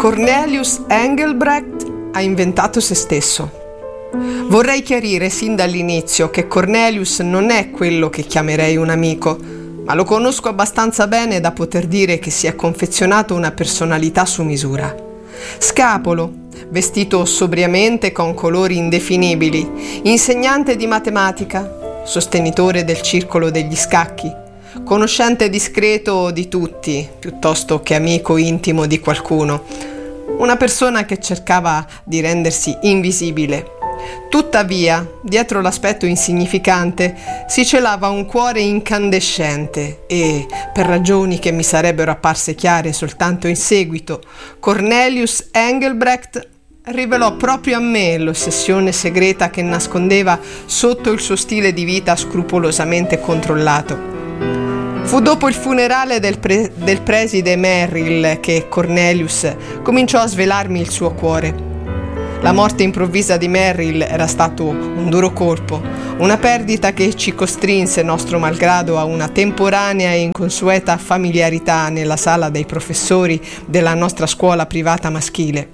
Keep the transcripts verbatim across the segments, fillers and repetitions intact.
Cornelius Engelbrecht ha inventato se stesso. Vorrei chiarire sin dall'inizio che Cornelius non è quello che chiamerei un amico, ma lo conosco abbastanza bene da poter dire che si è confezionato una personalità su misura. Scapolo, vestito sobriamente con colori indefinibili, insegnante di matematica, sostenitore del circolo degli scacchi, conoscente discreto di tutti, piuttosto che amico intimo di qualcuno, una persona che cercava di rendersi invisibile. Tuttavia, dietro l'aspetto insignificante si celava un cuore incandescente e, per ragioni che mi sarebbero apparse chiare soltanto in seguito, Cornelius Engelbrecht rivelò proprio a me l'ossessione segreta che nascondeva sotto il suo stile di vita scrupolosamente controllato. Fu dopo il funerale del, pre- del preside Merrill che Cornelius cominciò a svelarmi il suo cuore. La morte improvvisa di Merrill era stato un duro colpo, una perdita che ci costrinse, nostro malgrado, a una temporanea e inconsueta familiarità nella sala dei professori della nostra scuola privata maschile.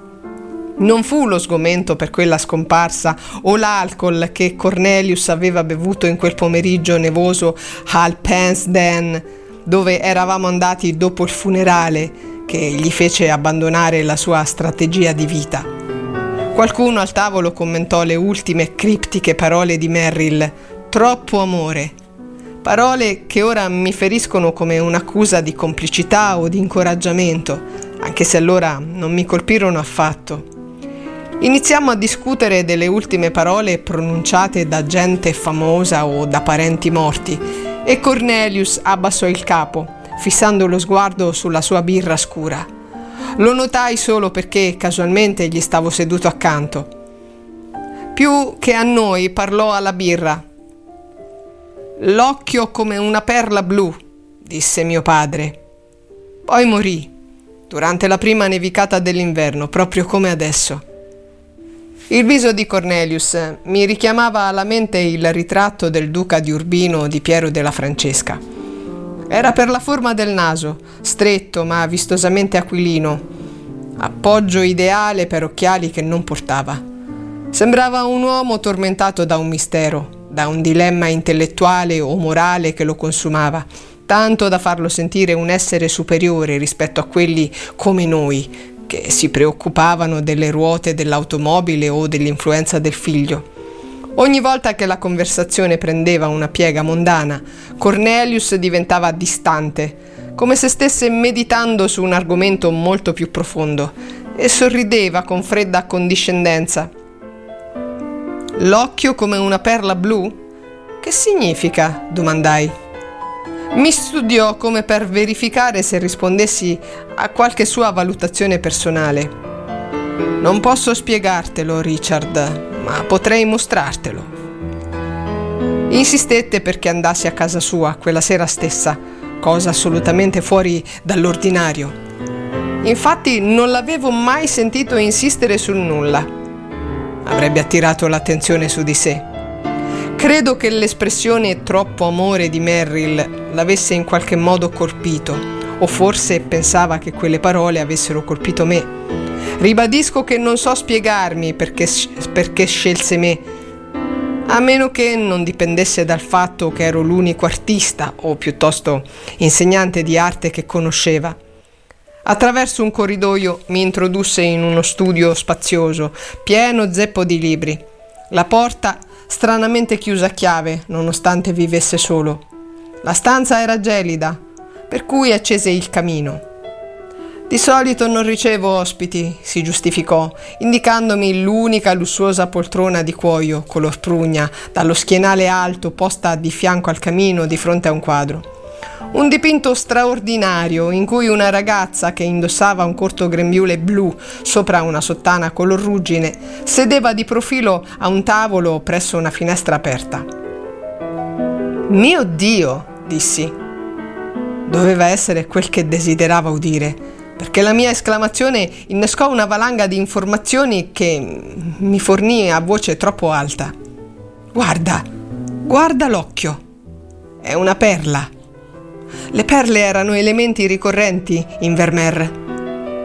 Non fu lo sgomento per quella scomparsa o l'alcol che Cornelius aveva bevuto in quel pomeriggio nevoso al Pensden, dove eravamo andati dopo il funerale, che gli fece abbandonare la sua strategia di vita. Qualcuno al tavolo commentò le ultime criptiche parole di Merrill: troppo amore. Parole che ora mi feriscono come un'accusa di complicità o di incoraggiamento, anche se allora non mi colpirono affatto. Iniziamo a discutere delle ultime parole pronunciate da gente famosa o da parenti morti, e Cornelius abbassò il capo, fissando lo sguardo sulla sua birra scura. Lo notai solo perché casualmente gli stavo seduto accanto. Più che a noi parlò alla birra. «L'occhio come una perla blu», disse mio padre. Poi morì, durante la prima nevicata dell'inverno, proprio come adesso. Il viso di Cornelius mi richiamava alla mente il ritratto del duca di Urbino di Piero della Francesca. Era per la forma del naso, stretto ma vistosamente aquilino, appoggio ideale per occhiali che non portava. Sembrava un uomo tormentato da un mistero, da un dilemma intellettuale o morale che lo consumava, tanto da farlo sentire un essere superiore rispetto a quelli come noi, che si preoccupavano delle ruote dell'automobile o dell'influenza del figlio. Ogni volta che la conversazione prendeva una piega mondana, Cornelius diventava distante, come se stesse meditando su un argomento molto più profondo, e sorrideva con fredda accondiscendenza. «L'occhio come una perla blu? Che significa?» domandai. Mi studiò come per verificare se rispondessi a qualche sua valutazione personale. «Non posso spiegartelo, Richard, ma potrei mostrartelo». Insistette perché andassi a casa sua quella sera stessa, cosa assolutamente fuori dall'ordinario. Infatti non l'avevo mai sentito insistere sul nulla. Avrebbe attirato l'attenzione su di sé. Credo che l'espressione «troppo amore» di Merrill l'avesse in qualche modo colpito, o forse pensava che quelle parole avessero colpito me. Ribadisco che non so spiegarmi perché, perché scelse me, a meno che non dipendesse dal fatto che ero l'unico artista, o piuttosto insegnante di arte che conosceva. Attraverso un corridoio mi introdusse in uno studio spazioso, pieno zeppo di libri. La porta stranamente chiusa a chiave, nonostante vivesse solo. La stanza era gelida, per cui accese il camino. «Di solito non ricevo ospiti», si giustificò, indicandomi l'unica lussuosa poltrona di cuoio, color prugna, dallo schienale alto posta di fianco al camino di fronte a un quadro. Un dipinto straordinario in cui una ragazza che indossava un corto grembiule blu sopra una sottana color ruggine sedeva di profilo a un tavolo presso una finestra aperta. «Mio Dio!» dissi. Doveva essere quel che desiderava udire, perché la mia esclamazione innescò una valanga di informazioni che mi fornì a voce troppo alta. «Guarda, guarda l'occhio! È una perla!» Le perle erano elementi ricorrenti in Vermeer.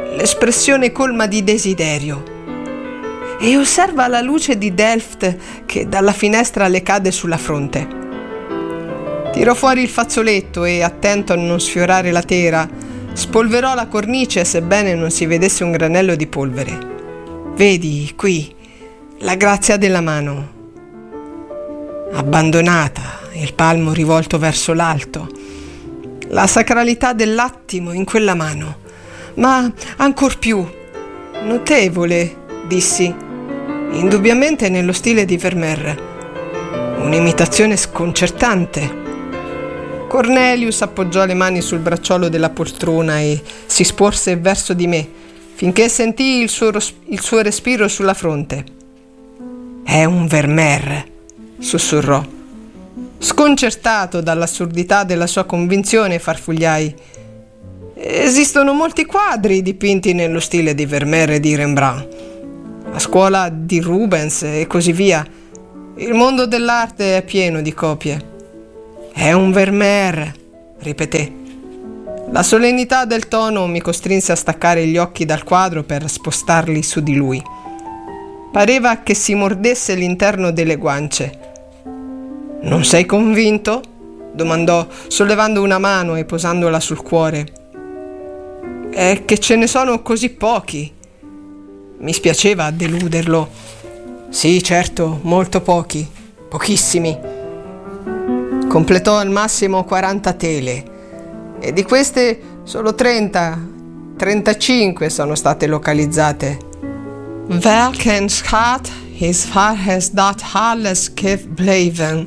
l'espressione colma di desiderio, e osserva la luce di Delft che dalla finestra le cade sulla fronte. Tirò fuori il fazzoletto e, attento a non sfiorare la tela, spolverò la cornice sebbene non si vedesse un granello di polvere. Vedi qui la grazia della mano, abbandonata, il palmo rivolto verso l'alto, la sacralità dell'attimo in quella mano, ma ancor più notevole, dissi, indubbiamente nello stile di Vermeer, un'imitazione sconcertante. Cornelius appoggiò le mani sul bracciolo della poltrona e si sporse verso di me, finché sentii il suo, il suo respiro sulla fronte. È un Vermeer, sussurrò. Sconcertato dall'assurdità della sua convinzione, farfugliai. Esistono molti quadri dipinti nello stile di Vermeer e di Rembrandt, la scuola di Rubens e così via. Il mondo dell'arte è pieno di copie. È un Vermeer, ripeté. La solennità del tono mi costrinse a staccare gli occhi dal quadro per spostarli su di lui. Pareva che si mordesse l'interno delle guance. Non sei convinto? Domandò, sollevando una mano e posandola sul cuore. È che ce ne sono così pochi. Mi spiaceva deluderlo. Sì, certo, molto pochi, pochissimi. Completò al massimo quaranta tele e di queste solo trenta, trentacinque sono state localizzate. Welken schat is vares dat alles gebleven?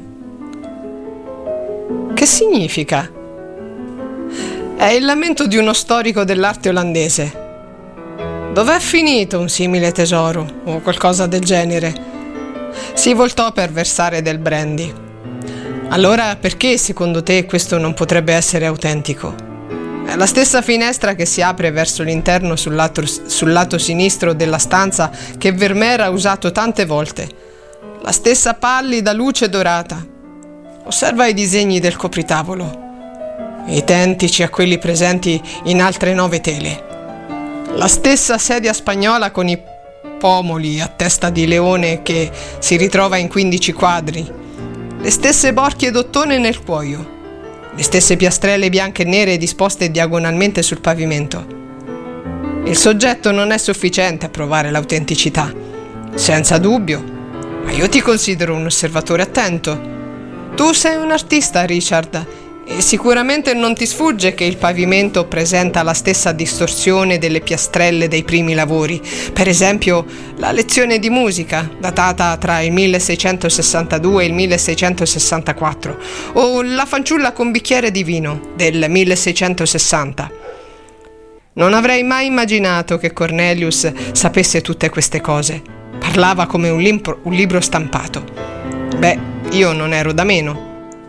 Che significa? È il lamento di uno storico dell'arte olandese. Dov'è finito un simile tesoro o qualcosa del genere? Si voltò per versare del brandy. Allora perché secondo te questo non potrebbe essere autentico? È la stessa finestra che si apre verso l'interno sul lato, sul lato sinistro della stanza che Vermeer ha usato tante volte. La stessa pallida luce dorata. Osserva i disegni del copritavolo, identici a quelli presenti in altre nove tele. La stessa sedia spagnola con i pomoli a testa di leone che si ritrova in quindici quadri. Le stesse borchie d'ottone nel cuoio, le stesse piastrelle bianche e nere disposte diagonalmente sul pavimento. Il soggetto non è sufficiente a provare l'autenticità, senza dubbio, ma io ti considero un osservatore attento. Tu sei un artista, Richard, e sicuramente non ti sfugge che il pavimento presenta la stessa distorsione delle piastrelle dei primi lavori, per esempio la lezione di musica, datata tra il milleseicentosessantadue e il milleseicentosessantaquattro, o La fanciulla con bicchiere di vino del milleseicentosessanta. Non avrei mai immaginato che Cornelius sapesse tutte queste cose. Parlava come un, limpro, un libro stampato. Beh, io non ero da meno.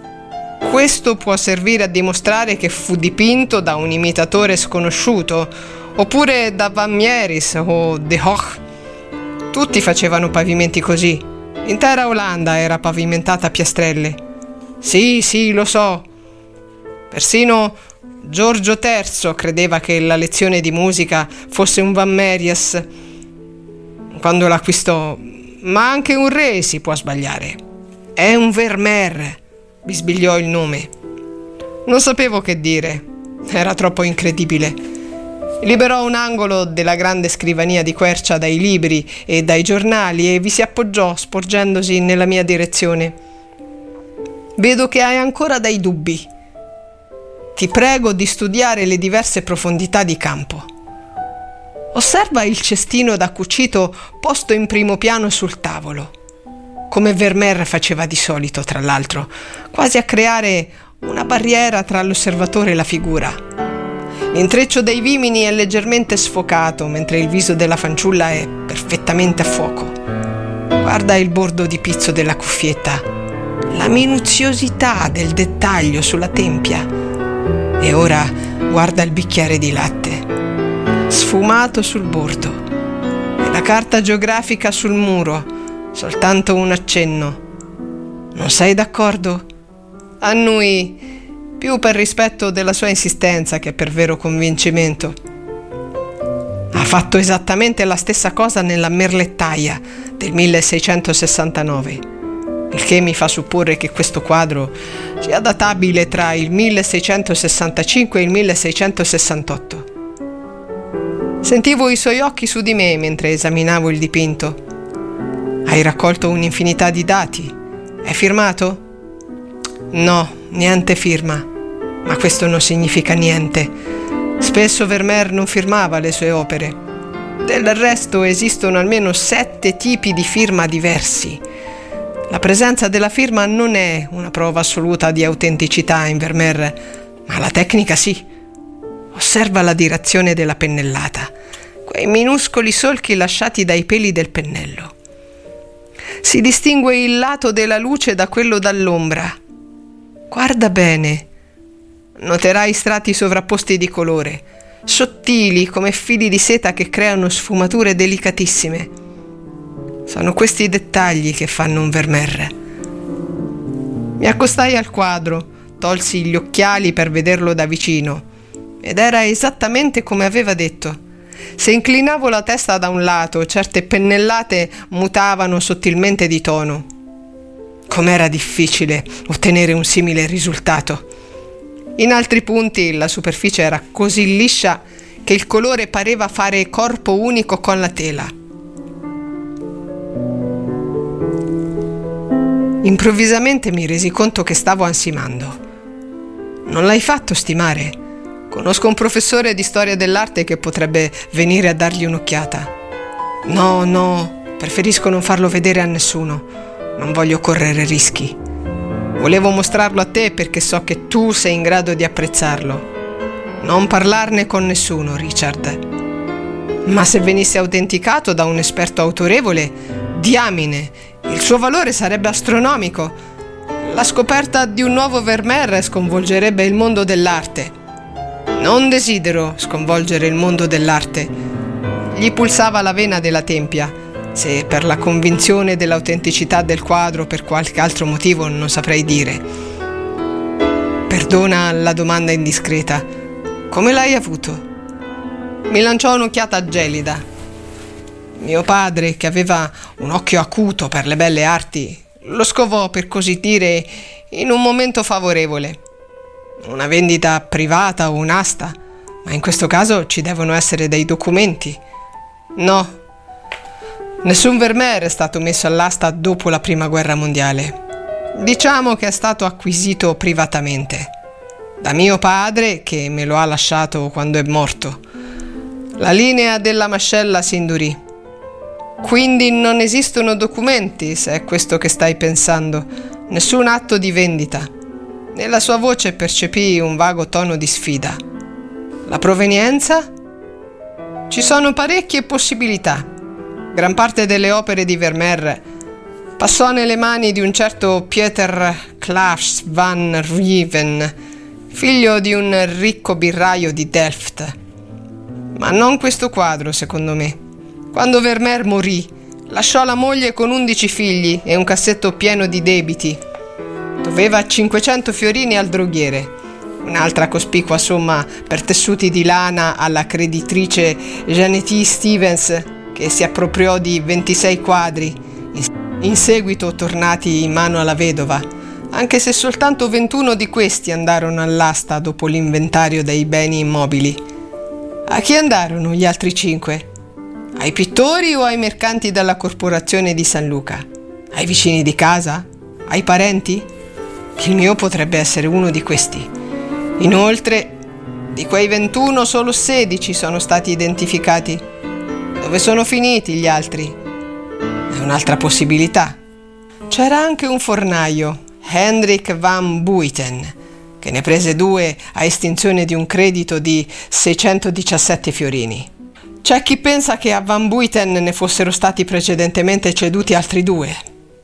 Questo può servire a dimostrare che fu dipinto da un imitatore sconosciuto, oppure da Van Mieris o De Hoch. Tutti facevano pavimenti così. L'intera Olanda era pavimentata a piastrelle. Sì, sì, lo so. Persino Giorgio terzo credeva che la lezione di musica fosse un Van Mieris quando l'acquistò, ma anche un re si può sbagliare. È un Vermeer, bisbigliò il nome. Non sapevo che dire, era troppo incredibile. Liberò un angolo della grande scrivania di quercia dai libri e dai giornali e vi si appoggiò sporgendosi nella mia direzione. Vedo che hai ancora dei dubbi. Ti prego di studiare le diverse profondità di campo. Osserva il cestino da cucito posto in primo piano sul tavolo, come Vermeer faceva di solito, tra l'altro, quasi a creare una barriera tra l'osservatore e la figura. L'intreccio dei vimini è leggermente sfocato, mentre il viso della fanciulla è perfettamente a fuoco. Guarda il bordo di pizzo della cuffietta, la minuziosità del dettaglio sulla tempia. E ora guarda il bicchiere di latte, sfumato sul bordo, e la carta geografica sul muro. Soltanto un accenno. Non sei d'accordo? Annui, più per rispetto della sua insistenza che per vero convincimento. Ha fatto esattamente la stessa cosa nella Merlettaia del milleseicentosessantanove, il che mi fa supporre che questo quadro sia databile tra il milleseicentosessantacinque e il milleseicentosessantotto. Sentivo i suoi occhi su di me mentre esaminavo il dipinto. Hai raccolto un'infinità di dati. È firmato? No, niente firma. Ma questo non significa niente. Spesso Vermeer non firmava le sue opere. Del resto esistono almeno sette tipi di firma diversi. La presenza della firma non è una prova assoluta di autenticità in Vermeer, ma la tecnica sì. Osserva la direzione della pennellata, quei minuscoli solchi lasciati dai peli del pennello. Si distingue il lato della luce da quello dall'ombra. Guarda bene. Noterai strati sovrapposti di colore, sottili come fili di seta che creano sfumature delicatissime. Sono questi dettagli che fanno un Vermeer. Mi accostai al quadro, tolsi gli occhiali per vederlo da vicino, ed era esattamente come aveva detto. Se inclinavo la testa da un lato, certe pennellate mutavano sottilmente di tono. Com'era difficile ottenere un simile risultato. In altri punti la superficie era così liscia che il colore pareva fare corpo unico con la tela. Improvvisamente mi resi conto che stavo ansimando. Non l'hai fatto stimare? Conosco un professore di storia dell'arte che potrebbe venire a dargli un'occhiata. No, no, preferisco non farlo vedere a nessuno. Non voglio correre rischi. Volevo mostrarlo a te perché so che tu sei in grado di apprezzarlo. Non parlarne con nessuno, Richard. Ma se venisse autenticato da un esperto autorevole, diamine, il suo valore sarebbe astronomico. La scoperta di un nuovo Vermeer sconvolgerebbe il mondo dell'arte. Non desidero sconvolgere il mondo dell'arte. Gli pulsava la vena della tempia. Se per la convinzione dell'autenticità del quadro o per qualche altro motivo non saprei dire. Perdona la domanda indiscreta. Come l'hai avuto? Mi lanciò un'occhiata gelida. Mio padre, che aveva un occhio acuto per le belle arti, lo scovò, per così dire, in un momento favorevole. Una vendita privata o un'asta, ma in questo caso ci devono essere dei documenti. No. Nessun Vermeer è stato messo all'asta dopo la Prima Guerra Mondiale. Diciamo che è stato acquisito privatamente. Da mio padre, che me lo ha lasciato quando è morto. La linea della mascella si indurì. Quindi non esistono documenti, se è questo che stai pensando. Nessun atto di vendita. Nella sua voce percepii un vago tono di sfida. La provenienza? Ci sono parecchie possibilità. Gran parte delle opere di Vermeer passò nelle mani di un certo Pieter Claes van Rieven, figlio di un ricco birraio di Delft. Ma non questo quadro, secondo me. Quando Vermeer morì, lasciò la moglie con undici figli e un cassetto pieno di debiti. Doveva cinquecento fiorini al droghiere, un'altra cospicua somma per tessuti di lana alla creditrice Janet Stevens, che si appropriò di ventisei quadri, in seguito tornati in mano alla vedova, anche se soltanto ventuno di questi andarono all'asta dopo l'inventario dei beni immobili. A chi andarono gli altri cinque? Ai pittori o ai mercanti della corporazione di San Luca? Ai vicini di casa? Ai parenti? Il mio potrebbe essere uno di questi. Inoltre, di quei ventuno solo sedici sono stati identificati. Dove sono finiti gli altri? È un'altra possibilità. C'era anche un fornaio, Hendrik van Buiten, che ne prese due a estinzione di un credito di seicentodiciassette fiorini. C'è chi pensa che a Van Buiten ne fossero stati precedentemente ceduti altri due.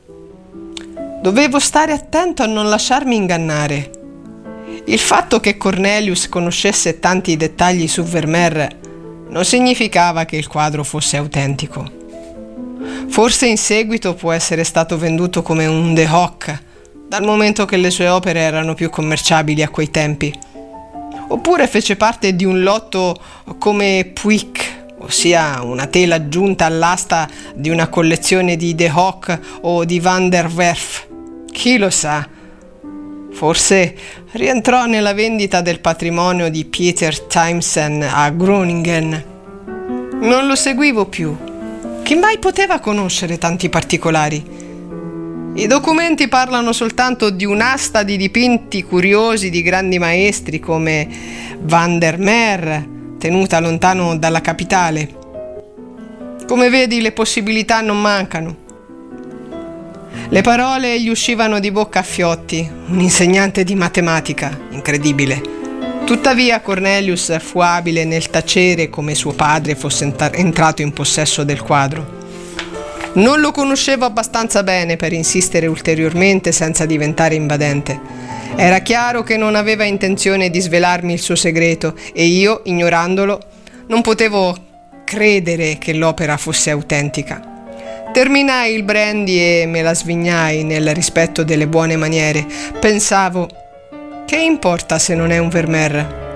Dovevo stare attento a non lasciarmi ingannare. Il fatto che Cornelius conoscesse tanti dettagli su Vermeer non significava che il quadro fosse autentico. Forse in seguito può essere stato venduto come un de hoc, dal momento che le sue opere erano più commerciabili a quei tempi. Oppure fece parte di un lotto come Puig o ossia una tela aggiunta all'asta di una collezione di De Hock o di Van der Werf. Chi lo sa? Forse rientrò nella vendita del patrimonio di Pieter Timsen a Groningen. Non lo seguivo più. Chi mai poteva conoscere tanti particolari? I documenti parlano soltanto di un'asta di dipinti curiosi di grandi maestri come Van der Meer, tenuta lontano dalla capitale. Come vedi, le possibilità non mancano. Le parole gli uscivano di bocca a fiotti, un insegnante di matematica, incredibile. Tuttavia Cornelius fu abile nel tacere come suo padre fosse entrato in possesso del quadro. Non lo conoscevo abbastanza bene per insistere ulteriormente senza diventare invadente. Era chiaro che non aveva intenzione di svelarmi il suo segreto e io, ignorandolo, non potevo credere che l'opera fosse autentica. Terminai il brandy e me la svignai nel rispetto delle buone maniere. Pensavo, che importa se non è un Vermeer?